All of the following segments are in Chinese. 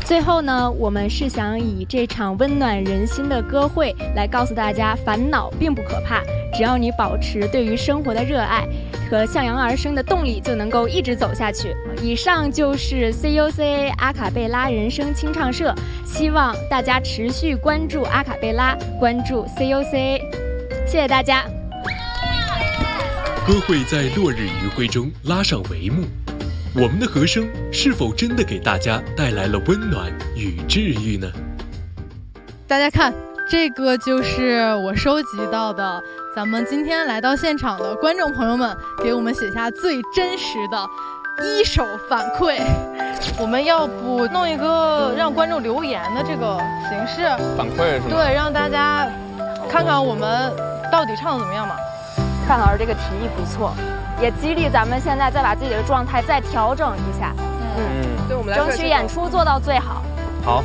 最后呢，我们是想以这场温暖人心的歌会来告诉大家，烦恼并不可怕，只要你保持对于生活的热爱和向阳而生的动力，就能够一直走下去。以上就是 CUCA 阿卡贝拉人声清唱社，希望大家持续关注阿卡贝拉，关注 CUCA。谢谢大家。 歌会在落日余晖中拉上帷幕，我们的和声是否真的给大家带来了温暖与治愈呢？ 大家看，这个就是我收集到的咱们今天来到现场的观众朋友们给我们写下最真实的一手反馈。我们要不弄一个让观众留言的这个形式反馈是吗？ 对，让大家看看我们到底唱的怎么样嘛。 范老师这个提议不错，也激励咱们现在再把自己的状态再调整一下。 对，我们来争取演出做到最好。 好。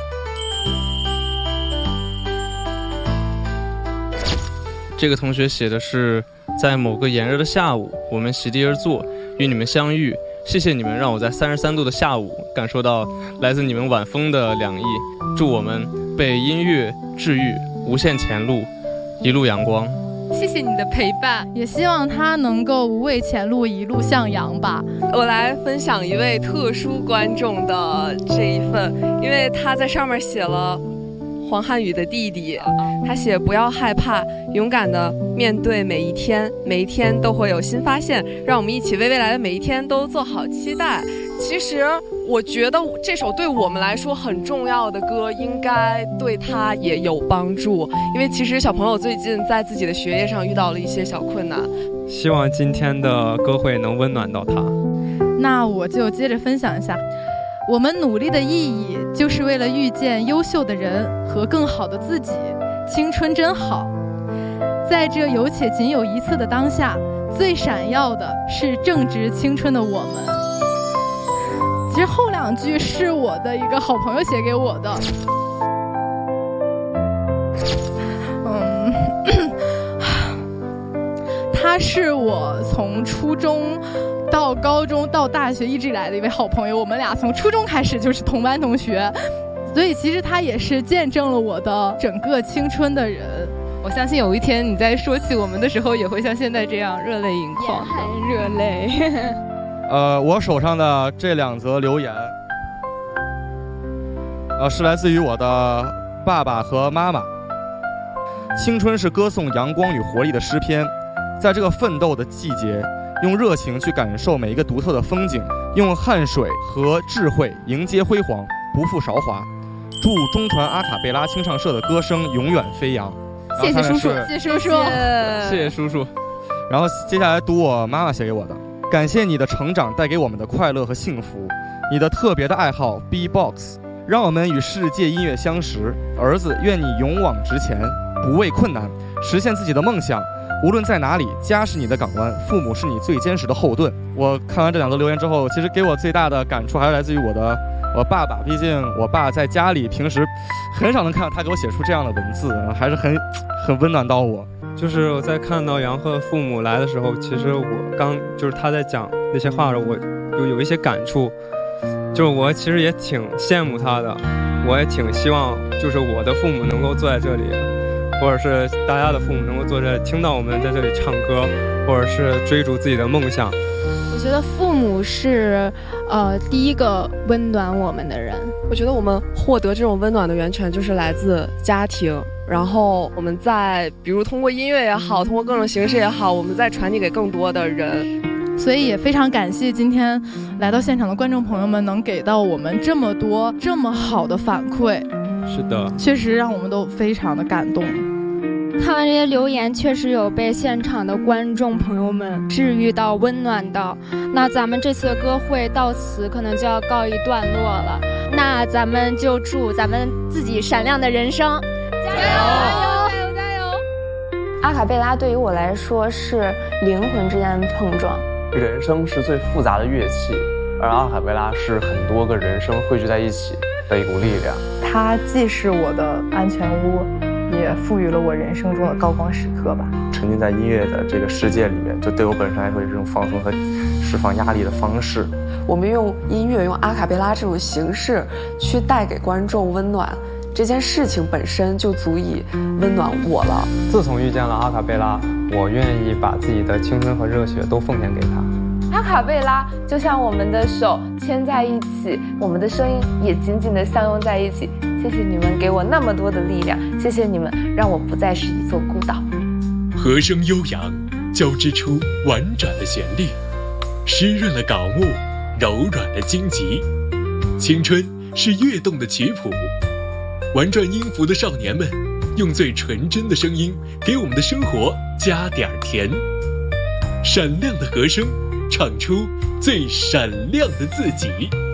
这个同学写的是，在某个炎热的下午，我们席地而坐，与你们相遇。谢谢你们让我在33度的下午感受到来自你们晚风的凉意。祝我们被音乐治愈，无限前路，一路阳光。 谢谢你的陪伴， 也希望他能够无畏前路，一路向阳吧。 我来分享一位特殊观众的这一份，因为他在上面写了黄汉宇的弟弟，他写不要害怕，勇敢的面对每一天，每一天都会有新发现，让我们一起为未来的每一天都做好期待。其实我觉得这首对我们来说很重要的歌，应该对他也有帮助，因为其实小朋友最近在自己的学业上遇到了一些小困难。 希望今天的歌会能温暖到他。 那我就接着分享一下，我们努力的意义就是为了遇见优秀的人和更好的自己。青春真好，在这有且仅有一次的当下，最闪耀的是正值青春的我们。其实后两句是我的一个好朋友写给我的。他是我从初中到高中到大学一直以来的一位好朋友，我们俩从初中开始就是同班同学，所以其实他也是见证了我的整个青春的人。 我相信有一天你在说起我们的时候，也会像现在这样热泪盈眶， 很热泪。 我手上的这2则留言，是来自于我的爸爸和妈妈。青春是歌颂阳光与活力的诗篇，在这个奋斗的季节，用热情去感受每一个独特的风景，用汗水和智慧迎接辉煌，不负韶华。祝中传阿卡贝拉清唱社的歌声永远飞扬。 谢谢叔叔，谢谢叔叔， 谢谢叔叔。 然后接下来读我妈妈写给我的。感谢你的成长带给我们的快乐和幸福，你的特别的爱好 B-box 让我们与世界音乐相识。儿子，愿你勇往直前，不畏困难，实现自己的梦想。无论在哪里，家是你的港湾，父母是你最坚实的后盾。我看完这2则留言之后，其实给我最大的感触还是来自于我爸爸，毕竟我爸在家里平时很少能看到他给我写出这样的文字，还是很温暖到我。 就是我在看到杨鹤父母来的时候，其实我就是他在讲那些话的时候，我就有一些感触，就是我其实也挺羡慕他的，我也挺希望就是我的父母能够坐在这里，或者是大家的父母能够坐在这里听到我们在这里唱歌，或者是追逐自己的梦想。 我觉得父母是第一个温暖我们的人。 我觉得我们获得这种温暖的源泉就是来自家庭，然后我们再比如通过音乐也好，通过各种形式也好，我们再传递给更多的人。 所以也非常感谢今天来到现场的观众朋友们能给到我们这么多这么好的反馈。 是的， 确实让我们都非常的感动。 看完这些留言，确实有被现场的观众朋友们治愈到、温暖到。那咱们这次的歌会到此可能就要告一段落了。那咱们就祝咱们自己闪亮的人生加油！加油！加油！ 阿卡贝拉对于我来说是灵魂之间的碰撞。 人声是最复杂的乐器，而阿卡贝拉是很多个人声汇聚在一起的一股力量。 它既是我的安全屋，也赋予了我人生中的高光时刻吧。 沉浸在音乐的这个世界里面，就对我本身来说也是一种放松和释放压力的方式。 我们用音乐、用阿卡贝拉这种形式去带给观众温暖，这件事情本身就足以温暖我了。 自从遇见了阿卡贝拉，我愿意把自己的青春和热血都奉献给他。 阿卡贝拉就像我们的手牵在一起，我们的声音也紧紧地相拥在一起。谢谢你们给我那么多的力量，谢谢你们让我不再是一座孤岛。 和声悠扬，交织出婉转的旋律，湿润了稿木，柔软了荆棘。青春是跃动的曲谱，玩转音符的少年们，用最纯真的声音给我们的生活加点甜。闪亮的和声，唱出最闪亮的自己。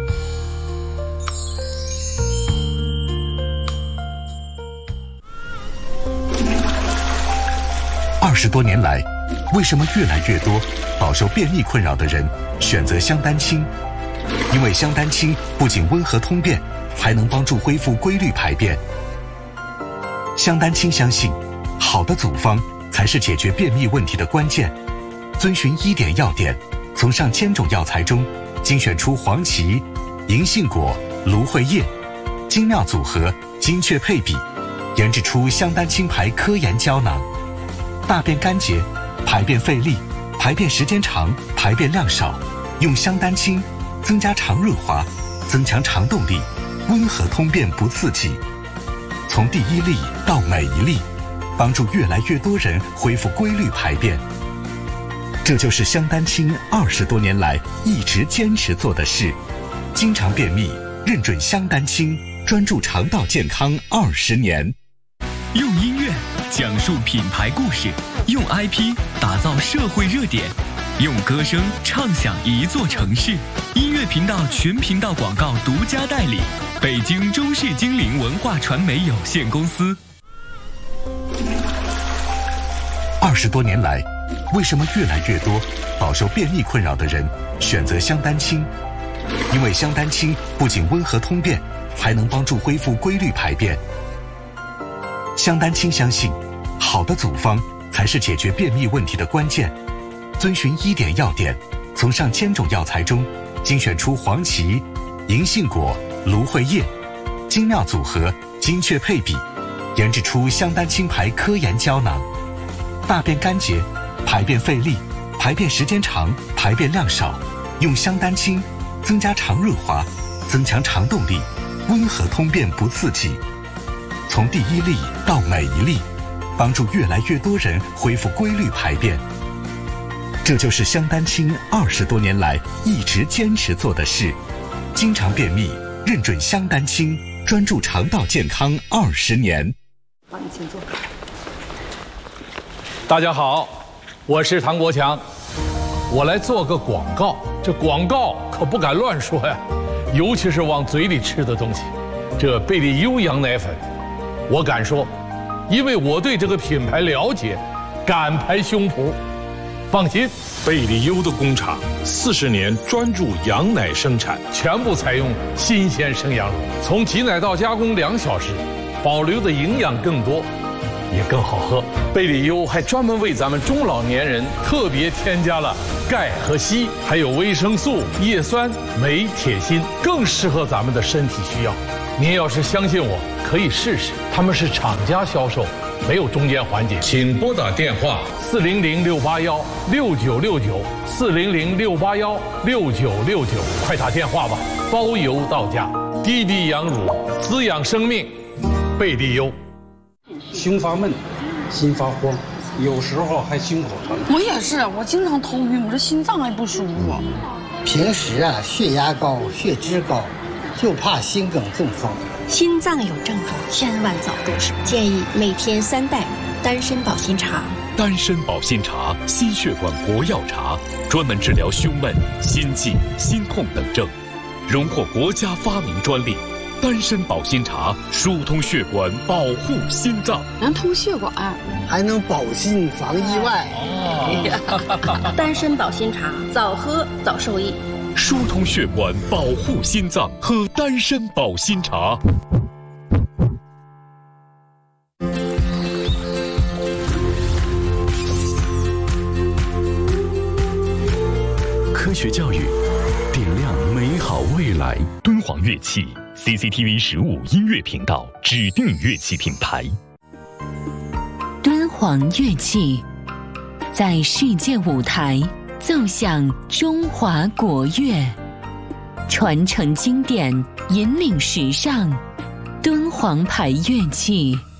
20多年来，为什么越来越多饱受便秘困扰的人选择香丹清？因为香丹清不仅温和通便，还能帮助恢复规律排便。香丹清相信，好的组方才是解决便秘问题的关键。遵循1点要点，从上千种药材中精选出黄芪、银杏果、芦荟叶，精妙组合，精确配比，研制出香丹清牌科研胶囊。大便干结，排便费力，排便时间长，排便量少，用香丹清增加肠润滑，增强肠动力，温和通便不刺激。从第一粒到每一粒，帮助越来越多人恢复规律排便。这就是香丹清20多年来一直坚持做的事。经常便秘，认准香丹清，专注肠道健康20年。 用音乐讲述品牌故事，用 IP 打造社会热点，用歌声唱响一座城市。音乐频道全频道广告独家代理，北京中视精灵文化传媒有限公司。 20多年来，为什么越来越多饱受便秘困扰的人选择香丹清？因为香丹清不仅温和通便，还能帮助恢复规律排便。香丹清相信，好的组方才是解决便秘问题的关键。遵循1点要点，从上千种药材中精选出黄芪、银杏果、芦荟叶，精妙组合，精确配比，研制出香丹清牌科研胶囊。大便干结，排便费力，排便时间长，排便量少，用香丹清增加肠润滑，增强肠动力，温和通便不刺激。从第一粒到每一粒，帮助越来越多人恢复规律排便。这就是香丹清20多年来一直坚持做的事。经常便秘，认准香丹清，专注肠道健康20年。 好，你请坐。大家好，我是唐国强，我来做个广告。这广告可不敢乱说呀，尤其是往嘴里吃的东西。这贝利优羊奶粉，我敢说，因为我对这个品牌了解，敢拍胸脯。放心，贝利优的工厂40年专注羊奶生产，全部采用新鲜生羊乳，从挤奶到加工2小时，保留的营养更多，也更好喝。贝利优还专门为咱们中老年人特别添加了钙和硒，还有维生素、叶酸、镁、铁、锌，更适合咱们的身体需要。您要是相信我，可以试试，他们是厂家销售，没有中间环节。请拨打电话400-681-6969，400-681-6969，快打电话吧，包邮到家。滴滴羊乳，滋养生命，贝利优。 胸发闷，心发慌，有时候还心口疼。 我也是，我经常头晕，我这心脏还不舒服。 平时啊，血压高，血脂高，就怕心梗中风。 心脏有症状，千万早重视。建议每天3袋丹参保心茶。 丹参保心茶，心血管国药茶，专门治疗胸闷、心悸、心痛等症，荣获国家发明专利。丹参保心茶疏通血管，保护心脏， 能通血管， 还能保心防意外。 丹参保心茶，早喝早受益。 疏通血管，保护心脏，喝丹参保心茶。 科学教育点亮美好未来。敦煌乐器 CCTV 15音乐频道指定乐器品牌。 敦煌乐器在世界舞台奏响中华国乐，传承经典，引领时尚。敦煌牌乐器。